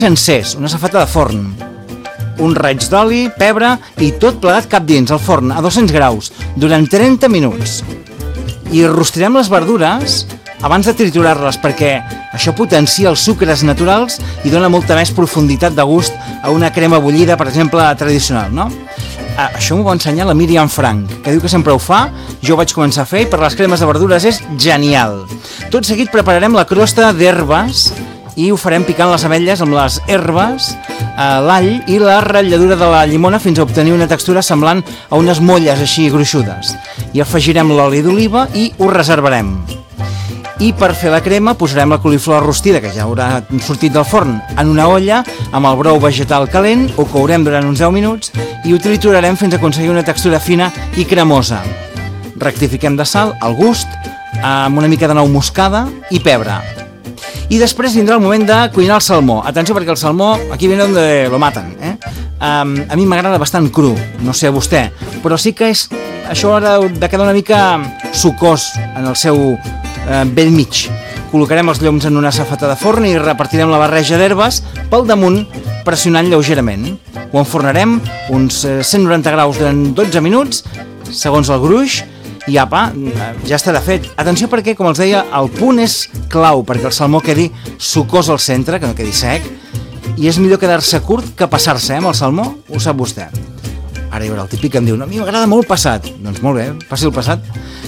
sencers, una safata de forn, un raig d'oli, pebre i tot plegat cap dins al forn a 200 graus durant 30 minuts. I rostirem les verdures abans de triturar-les perquè això potencia els sucres naturals i dona molta més profunditat de gust a una crema bullida, per exemple, tradicional, no? Això m'ho va ensenyar la Míriam Frank, que diu que sempre ho fa, jo ho vaig començar a fer i per les cremes de verdures és genial. Tot seguit prepararem la crosta d'herbes i ho farem picant les ametlles amb les herbes, l'all i la ratlladura de la llimona fins a obtenir una textura semblant a unes molles així gruixudes. I afegirem l'oli d'oliva i ho reservarem. I per fer la crema posarem la coliflor rostida, que ja haurà sortit del forn, en una olla amb el brou vegetal calent, ho courem durant uns 10 minuts i ho triturarem fins a aconseguir una textura fina i cremosa. Rectifiquem de sal al gust, amb una mica de nou moscada i pebre. I després vindrà el moment de cuinar el salmó. Atenció, perquè el salmó, aquí viene donde lo matan, a mi m'agrada bastant cru, no sé a vostè, però sí que això ha de quedar una mica sucós en el seu bell mig. Col·locarem els lloms en una safata de forn i repartirem la barreja d'herbes pel damunt pressionant lleugerament. Ho enfornarem uns 190 graus durant 12 minuts, segons el gruix, i apa, ja estarà fet. Atenció perquè, com els deia, el punt és clau perquè el salmó quedi sucós al centre, que no quedi sec, i és millor quedar-se curt que passar-se, amb el salmó, ho sap vostè. Ara hi haurà el típic que em diu, no, a mi m'agrada molt passat. Doncs molt bé, passi el passat.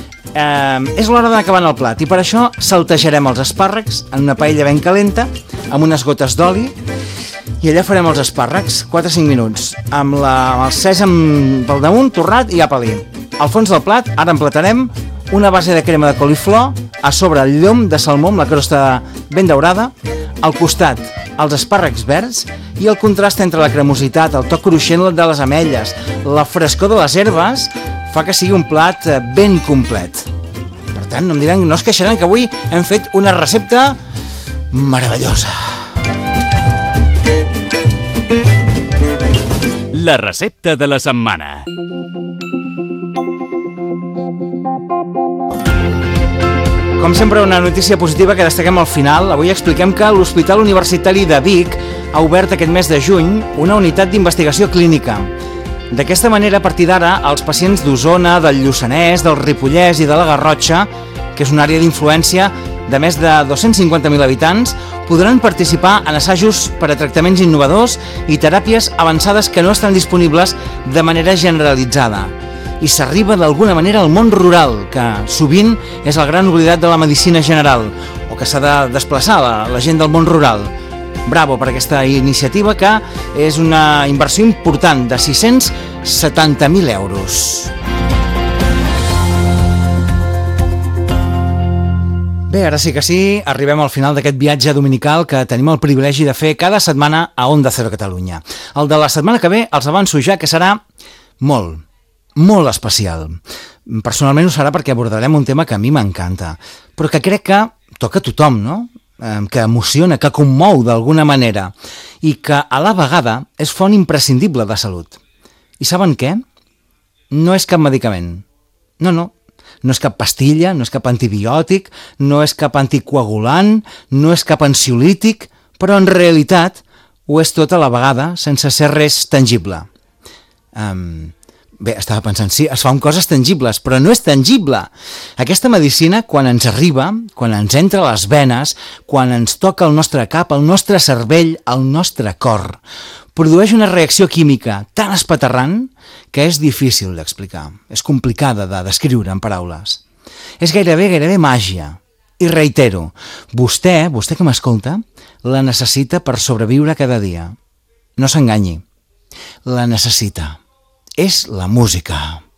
És l'hora d'anar acabant el plat i per això saltejarem els espàrrecs en una paella ben calenta amb unes gotes d'oli i allà farem els espàrrecs 4-5 minuts amb el sèsam pel damunt torrat i apa-li. Al fons del plat ara emplatarem una base de crema de coliflor, a sobre el llom de salmó amb la crosta ben daurada, al costat els espàrrecs verds i el contrast entre la cremositat, el toc cruixent de les ametlles, la frescor de les herbes fa que sigui un plat ben complet. Per tant, no em diran, no es queixaran que avui hem fet una recepta meravellosa. La recepta de la setmana. Com sempre, una notícia positiva que destaquem al final. Avui expliquem que l'Hospital Universitari de Vic ha obert aquest mes de juny una unitat d'investigació clínica. D'aquesta manera, a partir d'ara, els pacients d'Osona, del Lluçanès, del Ripollès i de la Garrotxa, que és una àrea d'influència de més de 250.000 habitants, podran participar en assajos per a tractaments innovadors i teràpies avançades que no estan disponibles de manera generalitzada. I s'arriba d'alguna manera al món rural, que sovint és el gran oblidat de la medicina general, o que s'ha de desplaçar la gent del món rural. Bravo per aquesta iniciativa, que és una inversió important de 670.000 euros. Bé, ara sí que sí, arribem al final d'aquest viatge dominical que tenim el privilegi de fer cada setmana a Onda Cero Catalunya. El de la setmana que ve els avanço ja que serà molt especial. Personalment ho serà perquè abordarem un tema que a mi m'encanta, però que crec que toca a tothom, no? Que emociona, que commou d'alguna manera i que a la vegada és font imprescindible de salut. I saben què? No és cap medicament. No és cap pastilla, no és cap antibiòtic, no és cap anticoagulant, no és cap ansiolític, però en realitat ho és tot a la vegada sense ser res tangible. Bé, estava pensant, sí, es fa amb coses tangibles, però no és tangible. Aquesta medicina, quan ens arriba, quan ens entra a les venes, quan ens toca el nostre cap, el nostre cervell, el nostre cor, produeix una reacció química tan espaterrant que és difícil d'explicar, és complicada de descriure en paraules. És gairebé màgia. I reitero, vostè que m'escolta, la necessita per sobreviure cada dia. No s'enganyi, la necessita. És la música.